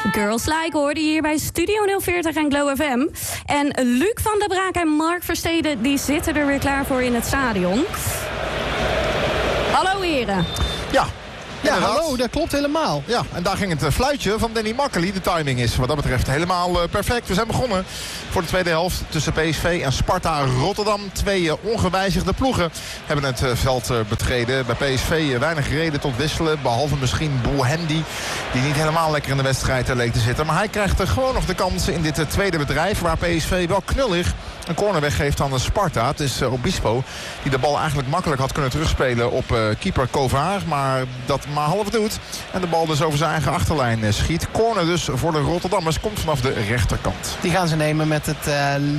Girls Like hoorde hier bij Studio 040 en Glow FM. En Luc van der Braak en Mark Versteden die zitten er weer klaar voor in het stadion. Hallo heren. Ja, hallo, dat klopt helemaal. Ja, en daar ging het fluitje van Danny Makkely. De timing is wat dat betreft helemaal perfect. We zijn begonnen voor de tweede helft tussen PSV en Sparta Rotterdam. Twee ongewijzigde ploegen hebben het veld betreden. Bij PSV weinig reden tot wisselen. Behalve misschien Boehendi, die niet helemaal lekker in de wedstrijd leek te zitten. Maar hij krijgt gewoon nog de kans in dit tweede bedrijf, waar PSV wel knullig een corner weggeeft aan de Sparta. Het is Obispo die de bal eigenlijk makkelijk had kunnen terugspelen op keeper Kovaar. Maar dat maar half doet. En de bal dus over zijn eigen achterlijn schiet. Corner dus voor de Rotterdammers. Komt vanaf de rechterkant. Die gaan ze nemen met het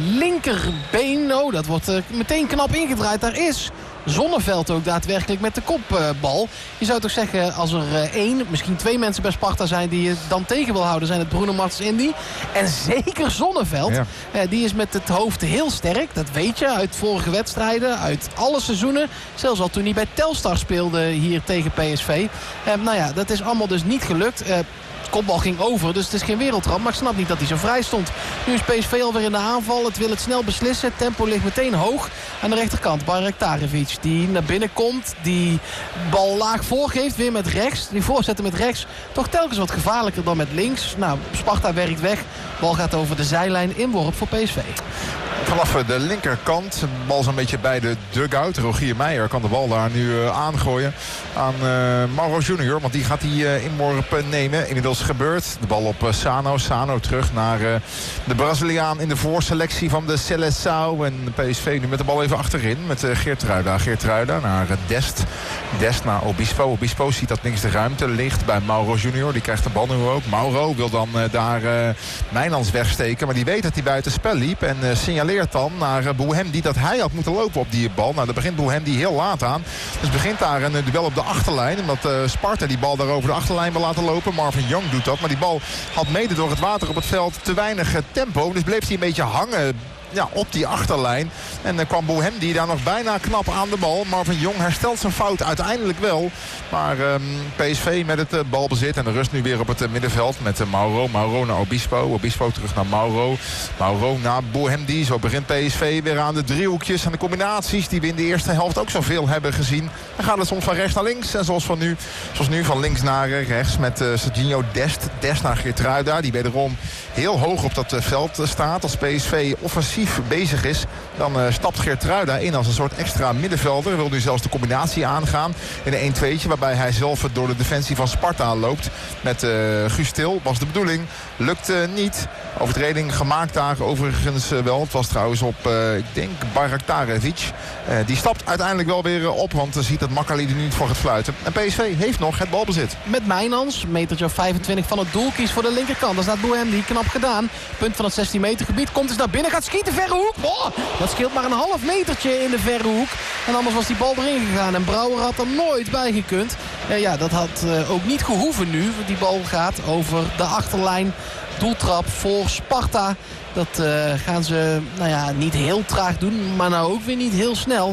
linkerbeen. Oh, dat wordt meteen knap ingedraaid. Daar is Zonneveld ook daadwerkelijk met de kopbal. Je zou toch zeggen, als er 1, misschien 2 mensen bij Sparta zijn die je dan tegen wil houden, zijn het Bruno Martens Indy. En zeker Zonneveld. Ja. Die is met het hoofd heel sterk. Dat weet je uit vorige wedstrijden, uit alle seizoenen. Zelfs al toen hij bij Telstar speelde hier tegen PSV. Nou ja, dat is allemaal dus niet gelukt. Kopbal ging over, dus het is geen wereldramp. Maar ik snap niet dat hij zo vrij stond. Nu is PSV alweer in de aanval. Het wil het snel beslissen. Het tempo ligt meteen hoog aan de rechterkant. Barektarevic die naar binnen komt. Die bal laag voorgeeft. Weer met rechts. Die voorzetten met rechts. Toch telkens wat gevaarlijker dan met links. Nou, Sparta werkt weg. Bal gaat over de zijlijn. Inworp voor PSV. Vanaf de linkerkant. De bal is een beetje bij de dugout. Rogier Meijer kan de bal daar nu aangooien aan Mauro Junior. Want die gaat die inworp nemen. Inmiddels gebeurt. De bal op Sano. Sano terug naar de Braziliaan in de voorselectie van de Seleção. En PSV nu met de bal even achterin. Met Geertruida. Geertruida naar Dest. Dest naar Obispo. Obispo ziet dat links de ruimte ligt bij Mauro Junior. Die krijgt de bal nu ook. Mauro wil dan daar Mijnans wegsteken. Maar die weet dat hij buiten spel liep. En signaleert dan naar Boehendi dat hij had moeten lopen op die bal. Nou, daar begint Boehendi heel laat aan. Dus begint daar een duel op de achterlijn. Omdat Sparta die bal daar over de achterlijn wil laten lopen. Marvin Young doet dat. Maar die bal had mede door het water op het veld te weinig tempo. Dus bleef hij een beetje hangen op die achterlijn. En dan kwam Boehendi daar nog bijna knap aan de bal. Marvin Young herstelt zijn fout uiteindelijk wel. Maar PSV met het balbezit. En de rust nu weer op het middenveld met Mauro. Mauro naar Obispo. Obispo terug naar Mauro. Mauro naar Boehendi. Zo begint PSV weer aan de driehoekjes en de combinaties die we in de eerste helft ook zoveel hebben gezien. Dan gaat het soms van rechts naar links. En zoals nu van links naar rechts met Serginho Dest. Dest naar Geertruida. Die wederom heel hoog op dat veld staat. Als PSV offensief bezig is, dan stapt Geertruida in als een soort extra middenvelder. Wil nu zelfs de combinatie aangaan in een 1-2'tje, waarbij hij zelf door de defensie van Sparta loopt. Met Guus Til was de bedoeling. Lukt niet. Overtreding gemaakt daar overigens wel. Het was trouwens op, ik denk, Barektarevic. Die stapt uiteindelijk wel weer op, want ziet dat Makkely er niet voor gaat fluiten. En PSV heeft nog het balbezit. Met Mijnans, metertje of 25 van het doel, kiest voor de linkerkant. Daar staat Boehendi, knap gedaan. Punt van het 16 meter gebied, komt dus naar binnen, gaat schieten, verre hoek. Oh, dat scheelt maar een half metertje in de verre hoek. En anders was die bal erin gegaan. En Brouwer had er nooit bij gekund. Ja, dat had ook niet gehoeven nu. Die bal gaat over de achterlijn. Doeltrap voor Sparta. Dat gaan ze niet heel traag doen, maar nou ook weer niet heel snel.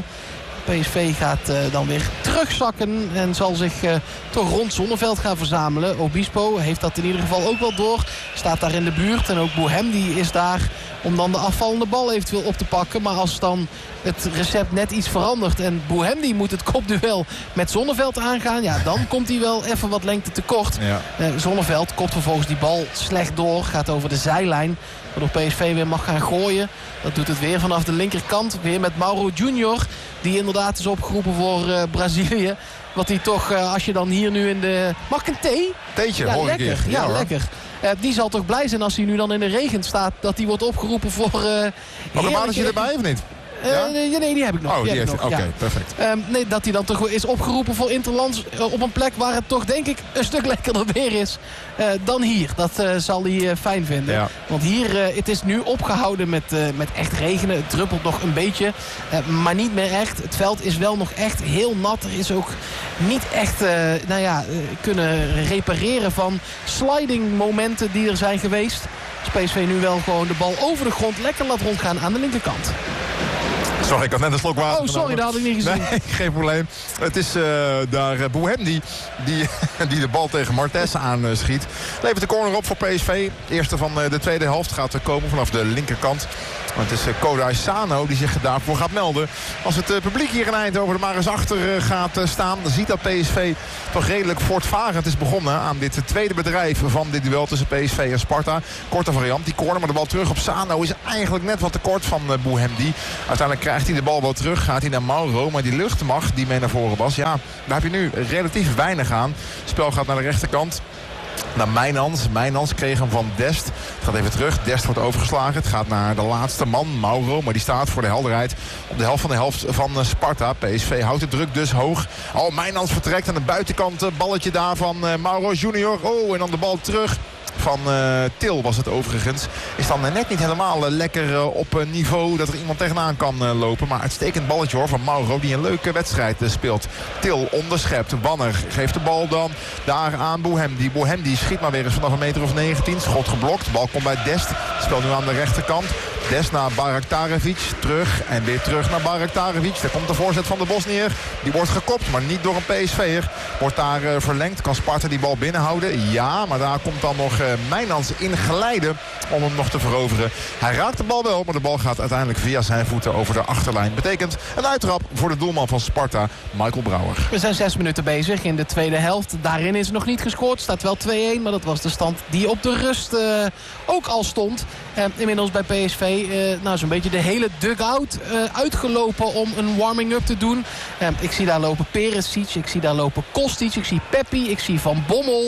PSV gaat dan weer terugzakken en zal zich toch rond Zonneveld gaan verzamelen. Obispo heeft dat in ieder geval ook wel door. Staat daar in de buurt en ook Boehendi is daar om dan de afvallende bal eventueel op te pakken. Maar als dan het recept net iets verandert en Boehendi moet het kopduel met Zonneveld aangaan, ja, dan komt hij wel even wat lengte tekort. Ja. Zonneveld kopt vervolgens die bal slecht door, gaat over de zijlijn, waardoor PSV weer mag gaan gooien. Dat doet het weer vanaf de linkerkant, weer met Mauro Junior, die inderdaad is opgeroepen voor Brazilië. Wat hij toch, als je dan hier nu in de... Mag ik een thee? Theetje, ja, hoor lekker. Ik ja, lekker. Die zal toch blij zijn als hij nu dan in de regen staat, dat hij wordt opgeroepen voor... Maar de maan is je erbij of niet? Ja? Nee, die heb ik nog. Oké, perfect. Nee, dat hij dan toch is opgeroepen voor Interlands op een plek waar het toch denk ik een stuk lekkerder weer is dan hier. Dat zal hij fijn vinden. Ja. Want hier, het is nu opgehouden met echt regenen. Het druppelt nog een beetje, maar niet meer echt. Het veld is wel nog echt heel nat. Er is ook niet echt kunnen repareren van sliding momenten die er zijn geweest. Dus PSV nu wel gewoon de bal over de grond lekker laat rondgaan aan de linkerkant. Sorry, ik had net een slok water. Oh, sorry, dat had ik niet gezien. Nee, geen probleem. Het is daar Boehemdi die de bal tegen Martes aanschiet. Levert de corner op voor PSV. Eerste van de tweede helft gaat komen vanaf de linkerkant. Want het is Kodai Sano die zich daarvoor gaat melden. Als het publiek hier in Eindhoven er maar eens achter gaat staan, dan ziet dat PSV toch redelijk voortvarend is begonnen aan dit tweede bedrijf van dit duel tussen PSV en Sparta. Korte variant, die corner, maar de bal terug op Sano is eigenlijk net wat te kort van Boehemdi. Uiteindelijk krijgt hij de bal wel terug, gaat hij naar Mauro, maar die luchtmacht die mee naar voren was, ja, daar heb je nu relatief weinig aan. Het spel gaat naar de rechterkant. Naar Mijnans. Mijnans kreeg hem van Dest. Het gaat even terug. Dest wordt overgeslagen. Het gaat naar de laatste man, Mauro. Maar die staat voor de helderheid op de helft van Sparta. PSV houdt de druk dus hoog. Mijnans vertrekt aan de buitenkant. Balletje daar van Mauro Junior. En dan de bal terug. Van Til was het overigens. Is dan net niet helemaal lekker op niveau dat er iemand tegenaan kan lopen. Maar uitstekend balletje hoor van Mauro die een leuke wedstrijd speelt. Til onderschept. Wanner geeft de bal dan daar aan Boehemdi. Boehemdi schiet maar weer eens vanaf een meter of 19. Schot geblokt. De bal komt bij Dest. Speelt nu aan de rechterkant. Dest naar Baraktarevic. Terug en weer terug naar Baraktarevic. Daar komt de voorzet van de Bosnier. Die wordt gekopt, maar niet door een PSV'er. Wordt daar verlengd. Kan Sparta die bal binnenhouden? Ja, maar daar komt dan nog Mijnans in glijden om hem nog te veroveren. Hij raakt de bal wel, maar de bal gaat uiteindelijk via zijn voeten over de achterlijn. Betekent een uittrap voor de doelman van Sparta, Michael Brouwer. We zijn 6 minuten bezig in de tweede helft. Daarin is nog niet gescoord. Staat wel 2-1, maar dat was de stand die op de rust ook al stond. Inmiddels bij PSV zo'n beetje de hele dugout uitgelopen om een warming-up te doen. Ik zie daar lopen Perisic, ik zie daar lopen Kostic, ik zie Peppi, ik zie Van Bommel.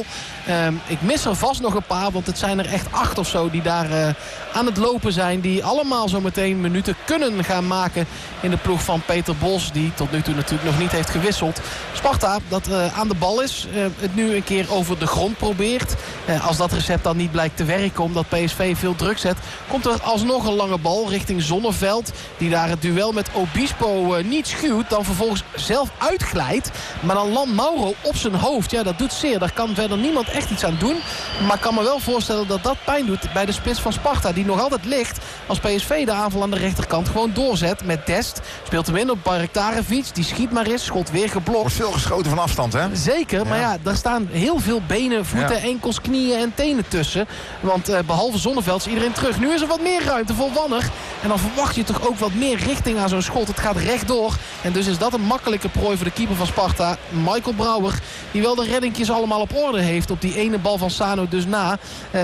Ik mis er vast nog een paar, want het zijn er echt 8 of zo die daar aan het lopen zijn. Die allemaal zo meteen minuten kunnen gaan maken in de ploeg van Peter Bos. Die tot nu toe natuurlijk nog niet heeft gewisseld. Sparta dat aan de bal is. Het nu een keer over de grond probeert. Als dat recept dan niet blijkt te werken omdat PSV veel druk zet. Komt er alsnog een lange bal richting Zonneveld. Die daar het duel met Obispo niet schuwt. Dan vervolgens zelf uitglijdt. Maar dan landt Mauro op zijn hoofd. Ja, dat doet zeer. Daar kan verder niemand echt iets aan doen. Maar ik kan me wel voorstellen dat dat pijn doet bij de spits van Sparta. Die nog altijd ligt als PSV de aanval aan de rechterkant gewoon doorzet met Dest. Speelt hem in op Baraktarevic. Die schiet maar eens. Schot weer geblokt. Wordt veel geschoten van afstand, hè? Zeker. Ja. Maar ja, daar staan heel veel benen, voeten, enkels, knieën en tenen tussen. Want behalve Zonneveld is iedereen terug. Nu is er wat meer ruimte voor Wanner. En dan verwacht je toch ook wat meer richting aan zo'n schot. Het gaat rechtdoor. En dus is dat een makkelijke prooi voor de keeper van Sparta. Michael Brouwer. Die wel de reddingjes allemaal op orde heeft. Op die ene bal van Sano dus na.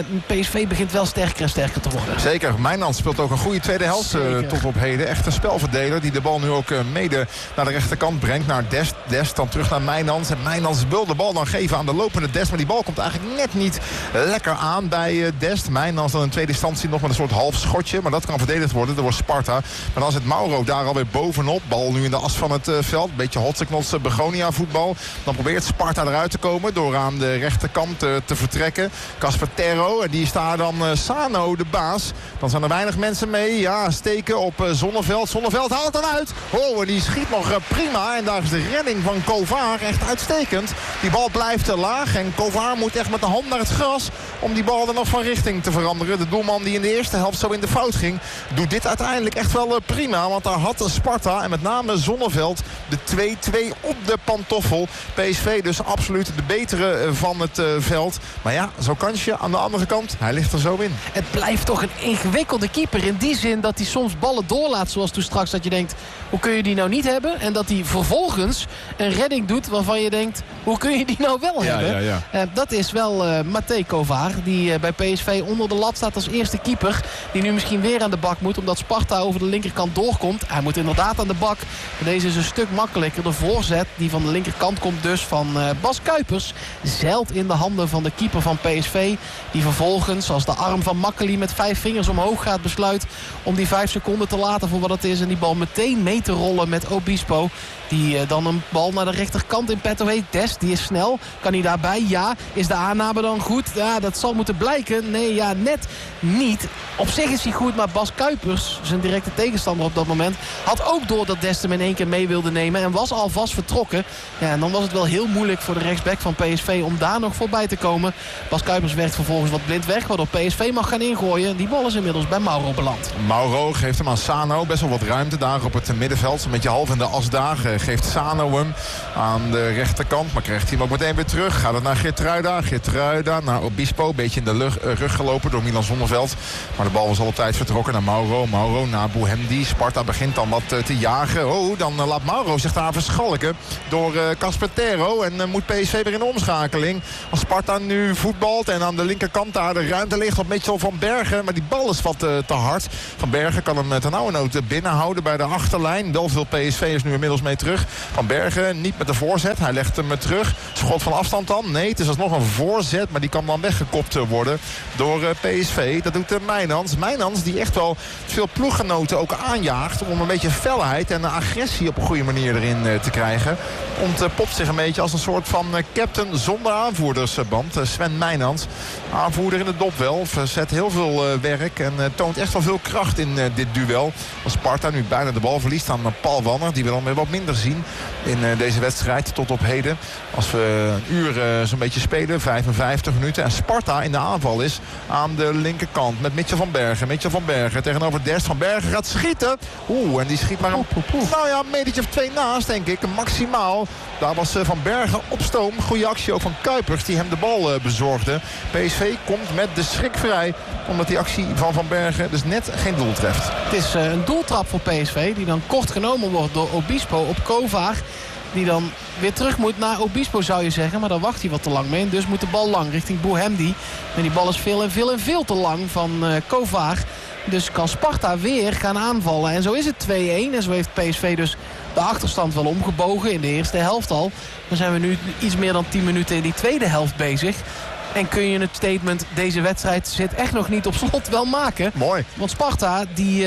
PSV begint wel sterker en sterker te worden. Zeker. Mijnans speelt ook een goede tweede helft tot op heden. Echt een spelverdeler die de bal nu ook mede naar de rechterkant brengt. Naar Dest. Dest dan terug naar Mijnans. En Mijnans wil de bal dan geven aan de lopende Dest. Maar die bal komt eigenlijk net niet lekker aan bij Dest. Mijnans dan in tweede instantie nog met een soort half schotje. Maar dat kan verdedigd worden door Sparta. Maar dan zit Mauro daar alweer bovenop. Bal nu in de as van het veld. Beetje Hotseknots Begonia voetbal. Dan probeert Sparta eruit te komen door aan de rechterkant te vertrekken. Casper Terro. En die is daar dan Sano de baas. Dan zijn er weinig mensen mee. Ja, steken op Zonneveld. Zonneveld haalt dan uit. En die schiet nog prima. En daar is de redding van Kovaar echt uitstekend. Die bal blijft te laag. En Kovaar moet echt met de hand naar het gras om die bal dan nog van richting te veranderen. De doelman die in de eerste helft zo in de fout ging, doet dit uiteindelijk echt wel prima. Want daar had Sparta en met name Zonneveld de 2-2 op de pantoffel. PSV dus absoluut de betere van het veld. Maar ja, zo'n kansje aan de andere kant, hij ligt er zo in. Het blijft toch een ingewikkelde keeper in die zin dat hij soms ballen doorlaat. Zoals toen straks dat je denkt, hoe kun je die nou niet hebben? En dat hij vervolgens een redding doet waarvan je denkt, hoe kun je die nou wel hebben? Ja. Dat is wel Matej Kovaar, die bij PSV onder de lat staat als eerste keeper. Die nu misschien weer aan de bak moet, omdat Sparta over de linkerkant doorkomt. Hij moet inderdaad aan de bak. Maar deze is een stuk makkelijker. De voorzet die van de linkerkant komt dus van Bas Kuipers. Zeilt in de handen van de keeper van PSV. Die vervolgens, als de arm van Makkeli met 5 vingers omhoog gaat, besluit om die 5 seconden te laten voor wat het is. En die bal meteen mee te rollen met Obispo. Die dan een bal naar de rechterkant in petto heeft. Dest, die is snel. Kan hij daarbij? Ja. Is de aanname dan goed? Ja, dat zal moeten blijken. Nee, ja, net niet. Op zich is hij goed. goed. Maar Bas Kuipers, zijn directe tegenstander op dat moment, had ook door dat Dest hem in één keer mee wilde nemen. En was alvast vertrokken. Ja, en dan was het wel heel moeilijk voor de rechtsback van PSV om daar nog voorbij te komen. Bas Kuipers werkt vervolgens wat blind weg, waardoor PSV mag gaan ingooien. Die bal is inmiddels bij Mauro beland. Mauro geeft hem aan Sano. Best wel wat ruimte daar op het middenveld. Een beetje half in de as daar. Geeft Sano hem aan de rechterkant. Maar krijgt hij hem ook meteen weer terug. Gaat het naar Geertruida. Geertruida naar Obispo. Een beetje in de rug gelopen door Milan Zonneveld. Maar de bal was al op tijd vertrokken naar Mauro. Mauro naar Boehemdi. Sparta begint dan wat te jagen. Oh, dan laat Mauro zich daar verschalken door Caspertero. En moet PSV weer in de omschakeling. Als Sparta nu voetbalt en aan de linkerkant daar de ruimte ligt op Mitchell van Bergen. Maar die bal is wat te hard. Van Bergen kan hem ternauwernood binnenhouden bij de achterlijn. Wel veel PSV'ers nu inmiddels mee terug. Van Bergen niet met de voorzet. Hij legt hem terug. Schot van afstand dan. Nee, het is alsnog een voorzet. Maar die kan dan weggekopt worden door PSV. Dat doet Mijnans. Mijnans die echt wel veel ploeggenoten ook aanjaagt. Om een beetje felheid en agressie op een goede manier erin te krijgen. Ontpopt zich een beetje als een soort van captain zonder aanvoerdersband. Sven Mijnans. Aanvoerder in de dop wel. Verzet heel veel werk. En toont echt wel veel kracht in dit duel. Als Sparta nu bijna de bal verliest aan Paul Wanner. Die we dan weer wat minder zien in deze wedstrijd tot op heden. Als we een uur zo'n beetje spelen. 55 minuten. En Sparta in de aanval is aan de linkerkant. Met Mitchell van Bergen. Mitchell van Bergen tegenover Dest. Van Bergen gaat schieten. En die schiet maar een metertje of 2 naast, denk ik. Maximaal. Daar was Van Bergen op stoom. Goede actie ook van Kuipers die hem de bal bezorgde. PSV komt met de schrik vrij. Omdat die actie van Van Bergen dus net geen doel treft. Het is een doeltrap voor PSV die dan kort genomen wordt door Obispo op Kovaar. Die dan weer terug moet naar Obispo, zou je zeggen. Maar daar wacht hij wat te lang mee. Dus moet de bal lang richting Boehemdi. En die bal is veel te lang van Kovaar. Dus kan Sparta weer gaan aanvallen. En zo is het 2-1. En zo heeft PSV dus de achterstand wel omgebogen in de eerste helft al. Dan zijn we nu iets meer dan 10 minuten in die tweede helft bezig. En kun je het statement, deze wedstrijd zit echt nog niet op slot, wel maken. Mooi. Want Sparta, die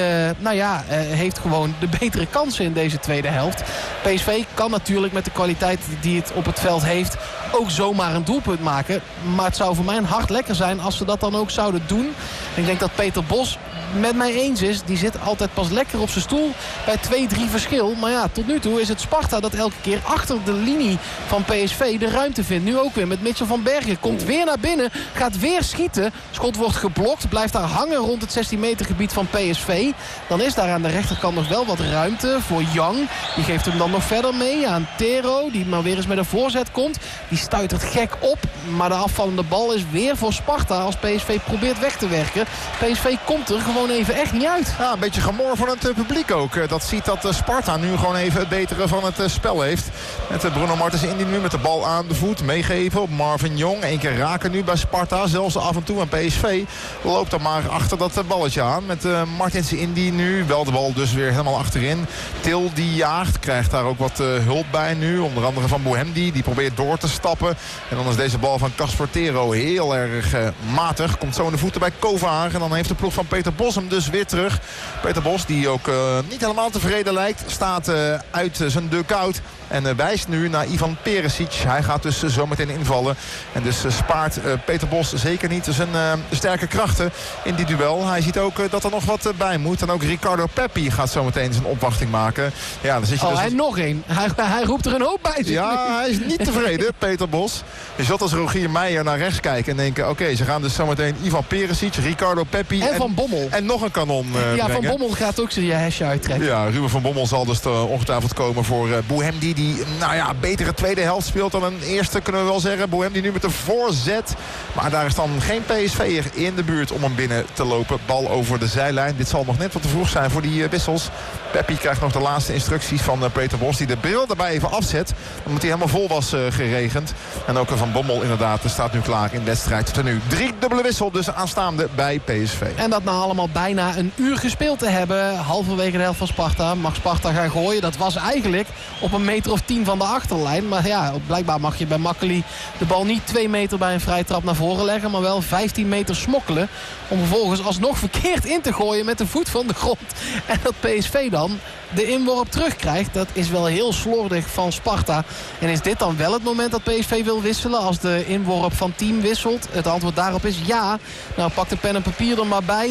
heeft gewoon de betere kansen in deze tweede helft. PSV kan natuurlijk met de kwaliteit die het op het veld heeft ook zomaar een doelpunt maken. Maar het zou voor mij een hart lekker zijn als ze dat dan ook zouden doen. En ik denk dat Peter Bos met mij eens is. Die zit altijd pas lekker op zijn stoel bij 2-3 verschil. Maar ja, tot nu toe is het Sparta dat elke keer achter de linie van PSV de ruimte vindt. Nu ook weer met Mitchell van Bergen. Komt weer naar binnen, gaat weer schieten. Schot wordt geblokt, blijft daar hangen rond het 16 meter gebied van PSV. Dan is daar aan de rechterkant nog wel wat ruimte voor Young. Die geeft hem dan nog verder mee aan Tero, die maar weer eens met een voorzet komt. Die stuitert gek op, maar de afvallende bal is weer voor Sparta als PSV probeert weg te werken. PSV komt er gewoon even echt niet uit. Ja, een beetje gemor van het publiek ook. Dat ziet dat Sparta nu gewoon even het betere van het spel heeft. Met Bruno Martens Indy nu met de bal aan de voet. Meegeven op Marvin Jong. 1 keer raken nu bij Sparta. Zelfs af en toe. En PSV loopt dan maar achter dat balletje aan. Met Martens Indy nu. Wel de bal dus weer helemaal achterin. Til die jaagt. Krijgt daar ook wat hulp bij nu. Onder andere van Boehemdi. Die probeert door te stappen. En dan is deze bal van Caspertero heel erg matig. Komt zo in de voeten bij Kovaar. En dan heeft de ploeg van Peter Bos hem dus weer terug. Peter Bos, die ook niet helemaal tevreden lijkt, staat uit zijn dugout. En wijst nu naar Ivan Perisic. Hij gaat dus zo meteen invallen. En dus spaart Peter Bos zeker niet zijn sterke krachten in dit duel. Hij ziet ook dat er nog wat bij moet. En ook Ricardo Pepi gaat zo meteen zijn opwachting maken. Ja, dan zit je dus... hij nog één. Hij roept er een hoop bij zich. Ja, hij is niet tevreden, Peter Bos. Je zult als Rogier Meijer naar rechts kijken en denken... oké, ze gaan dus zo meteen Ivan Perisic, Ricardo Pepi... En Van Bommel. En nog een kanon brengen. Van Bommel gaat ook zijn hesje uittrekken. Ja, Ruben van Bommel zal dus ongetwijfeld komen voor Boehemdi. Die, betere tweede helft speelt dan een eerste, kunnen we wel zeggen. Boehemdi nu met een voorzet. Maar daar is dan geen PSV'er in de buurt om hem binnen te lopen. Bal over de zijlijn. Dit zal nog net wat te vroeg zijn voor die wissels. Peppi krijgt nog de laatste instructies van Peter Bos. Die de bril daarbij even afzet. Omdat hij helemaal vol was geregend. En ook Van Bommel inderdaad staat nu klaar in wedstrijd. Tot nu 3 dubbele wissel dus aanstaande bij PSV. En dat nou allemaal bijna een uur gespeeld te hebben. Halverwege de helft van Sparta. Mag Sparta gaan gooien. Dat was eigenlijk op een meter of 10 van de achterlijn. Maar ja, blijkbaar mag je bij Makkeli de bal niet 2 meter bij een vrije trap naar voren leggen. Maar wel 15 meter smokkelen. Om vervolgens alsnog verkeerd in te gooien met de voet van de grond. En dat PSV dan de inworp terugkrijgt. Dat is wel heel slordig van Sparta. En is dit dan wel het moment dat PSV wil wisselen? Als de inworp van team wisselt? Het antwoord daarop is ja. Nou, pak de pen en papier er maar bij.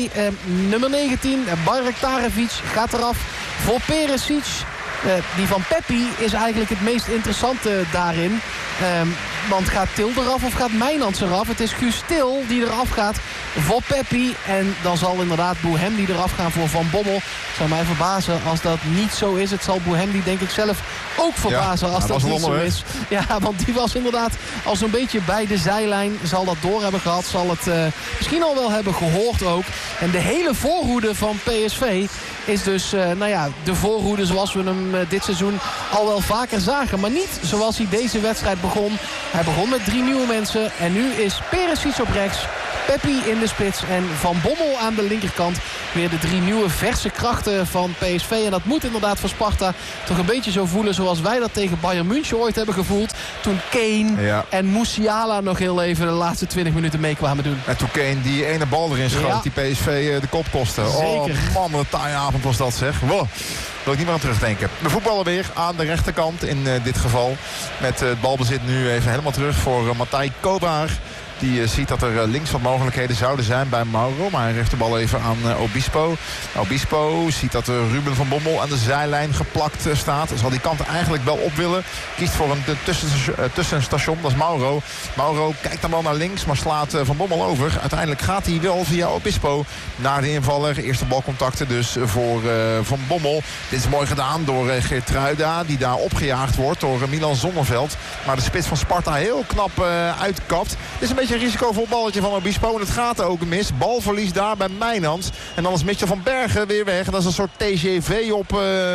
nummer 19, Bayraktarevic, gaat eraf voor Perisic. Die van Peppi is eigenlijk het meest interessante daarin. Want gaat Til eraf of gaat Mijnans eraf? Het is Guus Til die eraf gaat voor Peppi. En dan zal inderdaad Bouhemdi eraf gaan voor Van Bommel. Het zou mij verbazen als dat niet zo is. Het zal Bouhemdi denk ik zelf ook verbazen als dat niet zo is. Ja, want die was inderdaad al zo'n beetje bij de zijlijn. Zal dat door hebben gehad. Zal het misschien al wel hebben gehoord ook. En de hele voorhoede van PSV is dus de voorhoede zoals we hem dit seizoen al wel vaker zagen. Maar niet zoals hij deze wedstrijd begon. Hij begon met 3 nieuwe mensen. En nu is Perisic op rechts. Peppi in de spits en Van Bommel aan de linkerkant. Weer de 3 nieuwe verse krachten van PSV. En dat moet inderdaad voor Sparta toch een beetje zo voelen zoals wij dat tegen Bayern München ooit hebben gevoeld. Toen Kane en Musiala nog heel even de laatste 20 minuten mee kwamen doen. En toen Kane die ene bal erin schoot die PSV de kop kostte. Zeker. Oh man, wat een taaie avond was dat zeg. Wow. Wil ik niet meer aan terugdenken. We voetballen weer aan de rechterkant in dit geval. Met het balbezit nu even helemaal terug voor Matthij Kovar. Die ziet dat er links wat mogelijkheden zouden zijn bij Mauro. Maar hij geeft de bal even aan Obispo. Obispo ziet dat Ruben van Bommel aan de zijlijn geplakt staat. Zal die kant eigenlijk wel op willen. Kiest voor een tussenstation. Dat is Mauro. Mauro kijkt dan wel naar links, maar slaat Van Bommel over. Uiteindelijk gaat hij wel via Obispo naar de invaller. Eerste balcontacten dus voor Van Bommel. Dit is mooi gedaan door Geertruida. Die daar opgejaagd wordt door Milan Zonneveld. Maar de spits van Sparta heel knap uitkapt. Dit is een beetje een risicovol balletje van Obispo. En het gaat ook mis. Balverlies daar bij Mijnans. En dan is Mitchell van Bergen weer weg. En dat is een soort TGV op,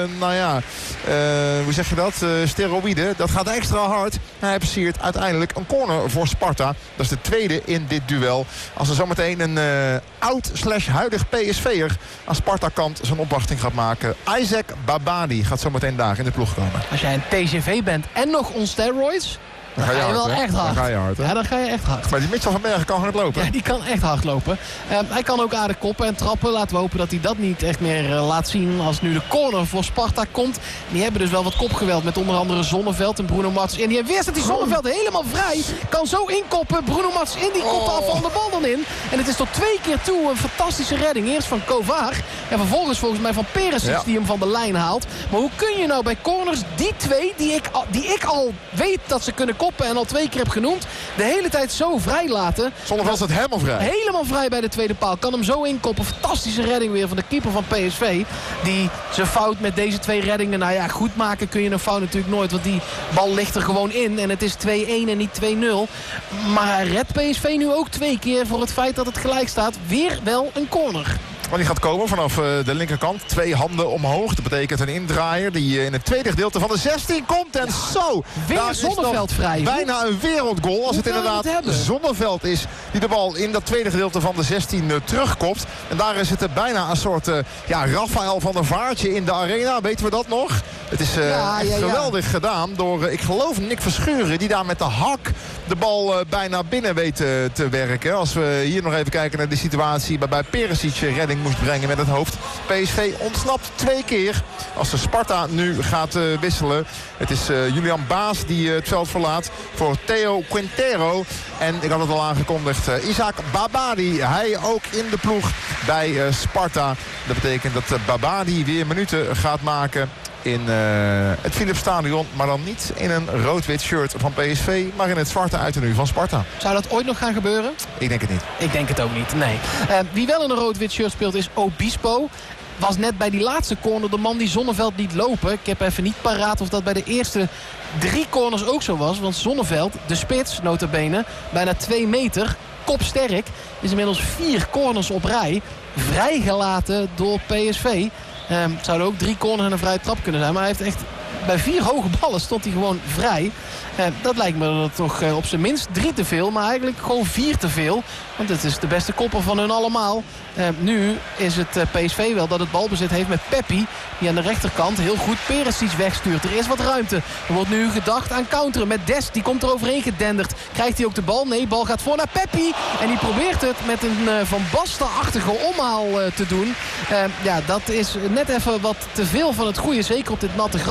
hoe zeg je dat? Steroïden. Dat gaat extra hard. En hij versiert uiteindelijk een corner voor Sparta. Dat is de tweede in dit duel. Als er zometeen een oud/huidig PSV'er aan Sparta-kant zijn opwachting gaat maken. Isaac Babadi gaat zometeen daar in de ploeg komen. Als jij een TGV bent en nog on steroids, dan ga je wel echt hard. Dan ga je hard, hè? Ja, dan ga je echt hard. Maar die Mitchell van Bergen kan hard lopen. Ja, die kan echt hard lopen. Hij kan ook aardig koppen en trappen. Laten we hopen dat hij dat niet echt meer laat zien als nu de corner voor Sparta komt. Die hebben dus wel wat kopgeweld met onder andere Zonneveld en Bruno Mats. En die heeft weer staat die Zonneveld helemaal vrij. Kan zo inkoppen. Bruno Mats in die kopt afval de bal dan in. En het is tot 2 keer toe een fantastische redding. Eerst van Kovar en vervolgens volgens mij van Perisic die hem van de lijn haalt. Maar hoe kun je nou bij corners die twee die ik al weet dat ze kunnen koppen en al 2 keer heb genoemd, de hele tijd zo vrij laten. Zonneveld staat helemaal vrij. Helemaal vrij bij de tweede paal. Kan hem zo inkoppen. Fantastische redding weer van de keeper van PSV. Die zijn fout met deze 2 reddingen, goed maken kun je een fout natuurlijk nooit. Want die bal ligt er gewoon in. En het is 2-1 en niet 2-0. Maar hij redt PSV nu ook 2 keer voor het feit dat het gelijk staat. Weer wel een corner. Maar die gaat komen vanaf de linkerkant. 2 handen omhoog. Dat betekent een indraaier die in het tweede gedeelte van de 16 komt. En zo! Weer Zonneveld vrij. Bijna een wereldgoal. Als het inderdaad Zonneveld is die de bal in dat tweede gedeelte van de 16 terugkopt. En daar is het bijna een soort Rafael van der Vaartje in de arena. Weten we dat nog? Het is geweldig gedaan door, ik geloof, Nick Verschuren. Die daar met de hak de bal bijna binnen weet te werken. Als we hier nog even kijken naar de situatie waarbij Perisic redding moest brengen met het hoofd. PSV ontsnapt 2 keer. Als de Sparta nu gaat wisselen. Het is Julian Baas die het veld verlaat voor Theo Quintero. En ik had het al aangekondigd. Isaac Babadi. Hij ook in de ploeg bij Sparta. Dat betekent dat Babadi weer minuten gaat maken in het Philipsstadion. Maar dan niet in een rood-wit shirt van PSV. Maar in het zwarte uiternu van Sparta. Zou dat ooit nog gaan gebeuren? Ik denk het niet. Ik denk het ook niet, nee. Wie wel in een rood-wit shirt speelt is Obispo. Was net bij die laatste corner de man die Zonneveld liet lopen. Ik heb even niet paraat of dat bij de eerste 3 corners ook zo was. Want Zonneveld, de spits, nota bene, bijna 2 meter, kopsterk, is inmiddels 4 corners op rij. Vrijgelaten door PSV. Zouden ook 3 corners en een vrije trap kunnen zijn. Maar hij heeft echt bij 4 hoge ballen stond hij gewoon vrij. Dat lijkt me dat toch op zijn minst 3 te veel. Maar eigenlijk gewoon 4 te veel. Want het is de beste kopper van hun allemaal. Nu is het PSV wel dat het balbezit heeft met Peppi. Die aan de rechterkant heel goed Perisic wegstuurt. Er is wat ruimte. Er wordt nu gedacht aan counteren met Dest. Die komt er overheen gedenderd. Krijgt hij ook de bal? Nee, bal gaat voor naar Peppi. En die probeert het met een Van Basten-achtige omhaal te doen. Dat is net even wat te veel van het goede. Zeker op dit natte gras. Want die bal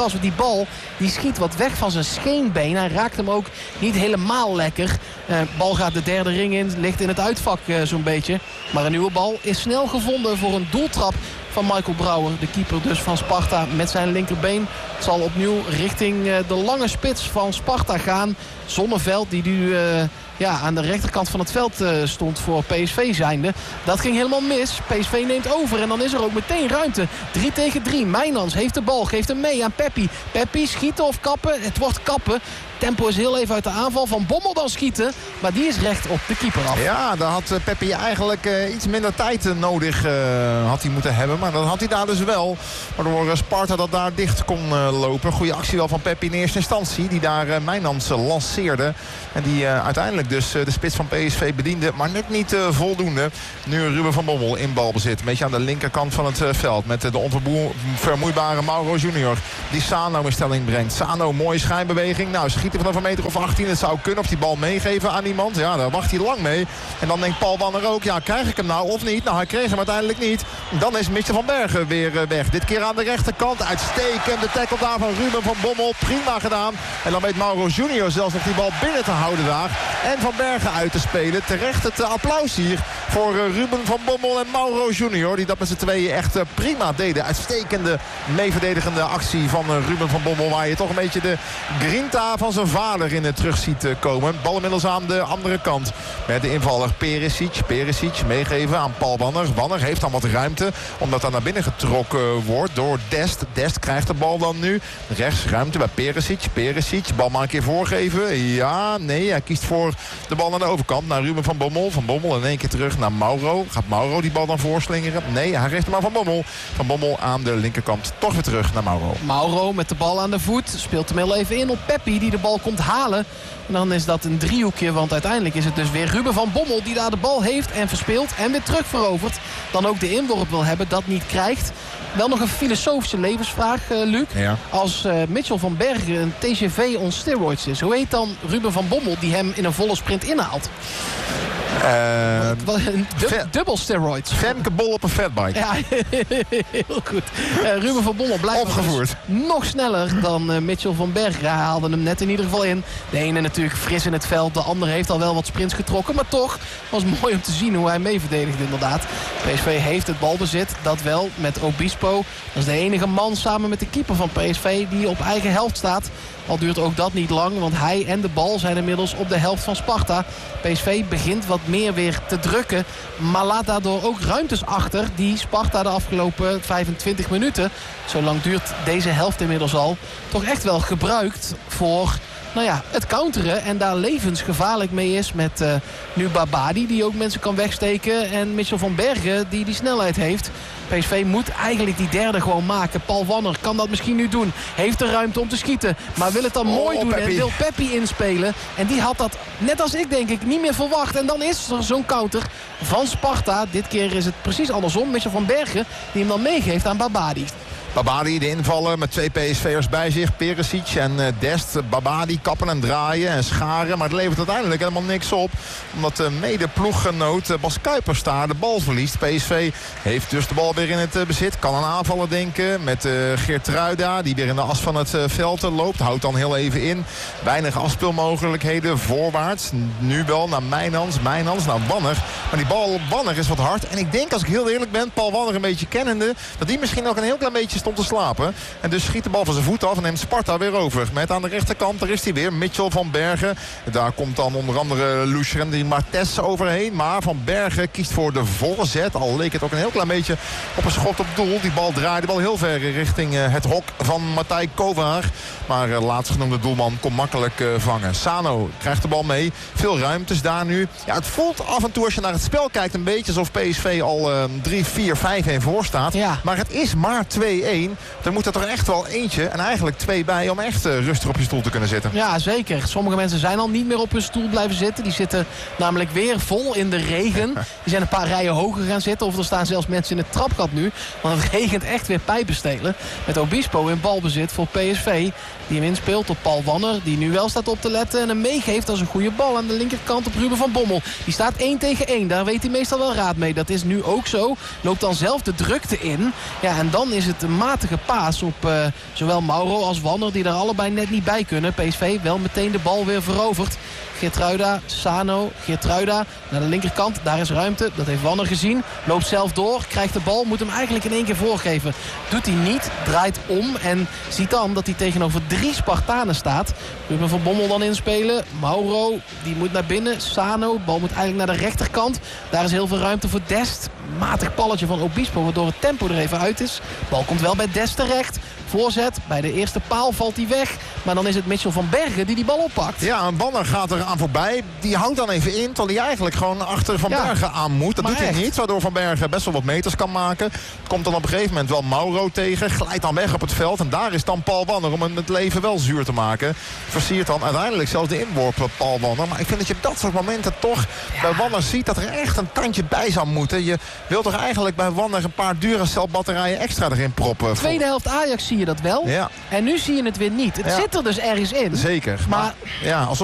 bal die schiet wat weg van zijn scheenbeen. Hij raakt hem ook niet helemaal lekker. Bal gaat de derde ring in, ligt in het uitvak zo'n beetje. Maar een nieuwe bal is snel gevonden voor een doeltrap van Michael Brouwer. De keeper dus van Sparta met zijn linkerbeen. Het zal opnieuw richting de lange spits van Sparta gaan. Zonneveld die nu aan de rechterkant van het veld stond voor PSV zijnde. Dat ging helemaal mis. PSV neemt over en dan is er ook meteen ruimte. 3 tegen 3. Mijnans heeft de bal, geeft hem mee aan Peppi. Peppi schieten of kappen. Het wordt kappen. Tempo is heel even uit de aanval. Van Bommel dan schieten. Maar die is recht op de keeper af. Ja, daar had Peppi eigenlijk iets minder tijd nodig had hij moeten hebben. Maar dat had hij daar dus wel. Waardoor Sparta dat daar dicht kon lopen. Goede actie wel van Peppi in eerste instantie. Die daar Mijnans lanceerde. En die uiteindelijk dus de spits van PSV bediende. Maar net niet voldoende. Nu Ruben van Bommel in balbezit. Een beetje aan de linkerkant van het veld. Met de onvermoeibare Mauro Junior. Die Sano in stelling brengt. Sano, mooie schijnbeweging. Nou, schieten vanaf een meter of 18. Het zou kunnen of die bal meegeven aan iemand. Ja, daar wacht hij lang mee. En dan denkt Paul Wanner ook. Ja, krijg ik hem nou of niet? Nou, hij kreeg hem uiteindelijk niet. Dan is Mitchell van Bergen weer weg. Dit keer aan de rechterkant. Uitstekend. De tackle daar van Ruben van Bommel. Prima gedaan. En dan weet Mauro Junior zelfs nog die bal binnen te houden daar. En Van Bergen uit te spelen. Terecht het applaus hier voor Ruben van Bommel en Mauro Junior. Die dat met z'n tweeën echt prima deden. Uitstekende meeverdedigende actie van Ruben van Bommel. Waar je toch een beetje de grinta van zijn vader in het terug ziet komen. Bal inmiddels aan de andere kant. Met de invaller Perisic meegeven aan Paul Wanner. Wanner heeft dan wat ruimte. Omdat daar naar binnen getrokken wordt door Dest. Dest krijgt de bal dan nu. Rechts ruimte bij Perisic. Bal maar een keer voorgeven. Ja, nee. Hij kiest voor de bal aan de overkant. Naar Ruben van Bommel. Van Bommel in één keer terug naar Mauro. Gaat Mauro die bal dan voorslingeren? Nee, hij geeft hem aan Van Bommel. Van Bommel aan de linkerkant. Toch weer terug naar Mauro. Mauro met de bal aan de voet. Speelt hem heel even in op Peppi die de bal komt halen. En dan is dat een driehoekje. Want uiteindelijk is het dus weer Ruben van Bommel die daar de bal heeft en verspeelt. En weer terug verovert. Dan ook de inworp wil hebben. Dat niet krijgt. Wel nog een filosofische levensvraag, Luc. Ja. Als Mitchell van Bergen een TGV on steroids is. Hoe heet dan Ruben van Bommel die hem in een volle sprint inhaalt? Dubbel steroids. Femke Bol op een fatbike. Ja, heel goed. Ruben van Bommel blijft opgevoerd. Nog sneller dan Mitchell van Bergen. Hij haalde hem net in ieder geval in. De ene natuurlijk fris in het veld. De andere heeft al wel wat sprints getrokken. Maar toch was het mooi om te zien hoe hij meeverdedigt inderdaad. PSV heeft het balbezit. Dat wel met Obispo. Dat is de enige man samen met de keeper van PSV die op eigen helft staat. Al duurt ook dat niet lang, want hij en de bal zijn inmiddels op de helft van Sparta. PSV begint wat meer weer te drukken, maar laat daardoor ook ruimtes achter die Sparta de afgelopen 25 minuten, zo lang duurt deze helft inmiddels al, toch echt wel gebruikt voor het counteren en daar levensgevaarlijk mee is met nu Babadi die ook mensen kan wegsteken en Mitchell van Bergen die snelheid heeft. PSV moet eigenlijk die derde gewoon maken. Paul Wanner kan dat misschien nu doen. Heeft de ruimte om te schieten. Maar wil het dan mooi doen Peppi. En wil Peppi inspelen. En die had dat, net als ik denk ik, niet meer verwacht. En dan is er zo'n counter van Sparta. Dit keer is het precies andersom. Mitchell van Bergen die hem dan meegeeft aan Babadi. Babadi, de invaller met twee PSV'ers bij zich. Perisic en Dest. Babadi kappen en draaien en scharen. Maar het levert uiteindelijk helemaal niks op. Omdat de mede-ploeggenoot Bas Kuipers daar de bal verliest. PSV heeft dus de bal weer in het bezit. Kan aan aanvallen denken met Geertruida. Die weer in de as van het veld loopt. Houdt dan heel even in. Weinig afspeelmogelijkheden voorwaarts. Nu wel naar Mijnans naar Wanner. Maar die bal Wanner is wat hard. En ik denk, als ik heel eerlijk ben, Paul Wanner een beetje kennende, dat die misschien ook een heel klein beetje stond te slapen. En dus schiet de bal van zijn voet af en neemt Sparta weer over. Met aan de rechterkant, daar is hij weer. Mitchell van Bergen. Daar komt dan onder andere Lucien die Martes overheen. Maar Van Bergen kiest voor de volle zet. Al leek het ook een heel klein beetje op een schot op doel. Die bal draaide wel heel ver richting het hok van Matthij Kovaar. Maar laatstgenoemde doelman kon makkelijk vangen. Sano krijgt de bal mee. Veel ruimtes daar nu. Ja, het voelt af en toe als je naar het spel kijkt een beetje alsof PSV al 3, 4, 5-1 voor staat. Ja. Maar het is maar 2-1. Er moet er toch echt wel eentje en eigenlijk 2 bij om echt rustig op je stoel te kunnen zitten. Ja, zeker. Sommige mensen zijn al niet meer op hun stoel blijven zitten. Die zitten namelijk weer vol in de regen. Die zijn een paar rijen hoger gaan zitten. Of er staan zelfs mensen in het trapgat nu. Want het regent echt weer pijpenstelen. Met Obispo in balbezit voor PSV. Die hem inspeelt op Paul Wanner. Die nu wel staat op te letten. En hem meegeeft als een goede bal aan de linkerkant op Ruben van Bommel. Die staat 1 tegen 1. Daar weet hij meestal wel raad mee. Dat is nu ook zo. Loopt dan zelf de drukte in. Ja, en dan is het matige paas op zowel Mauro als Wanner, die er allebei net niet bij kunnen. PSV wel meteen de bal weer veroverd. Geertruida, Sano, Geertruida naar de linkerkant. Daar is ruimte, dat heeft Wanner gezien. Loopt zelf door, krijgt de bal, moet hem eigenlijk in één keer voorgeven. Doet hij niet, draait om en ziet dan dat hij tegenover 3 Spartanen staat. Ruben van Bommel dan inspelen. Mauro, die moet naar binnen. Sano, bal moet eigenlijk naar de rechterkant. Daar is heel veel ruimte voor Dest. Matig palletje van Obispo, waardoor het tempo er even uit is. Bal komt wel bij Dest terecht. Voorzet, bij de eerste paal valt hij weg. Maar dan is het Mitchell van Bergen die bal oppakt. Ja, een Wanner gaat er aan voorbij. Die houdt dan even in, terwijl hij eigenlijk gewoon achter Van Bergen aan moet. Dat doet hij niet, waardoor Van Bergen best wel wat meters kan maken. Komt dan op een gegeven moment wel Mauro tegen. Glijdt dan weg op het veld. En daar is dan Paul Wanner om het leven wel zuur te maken. Versiert dan uiteindelijk zelfs de inworp Paul Wanner. Maar ik vind dat je dat soort momenten toch bij Wanner ziet dat er echt een tandje bij zou moeten. Je wilt toch eigenlijk bij Wanner een paar Duracell batterijen extra erin proppen. Tweede helft Ajax zie je dat wel. Ja. En nu zie je het weer niet. Het zit er dus ergens in. Zeker. Maar ja, alsof